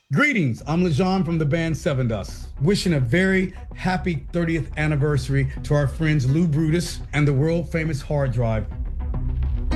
Greetings, I'm Lajon from the band Seven Dust, wishing a very happy 30th anniversary to our friends Lou Brutus and the world famous hard drive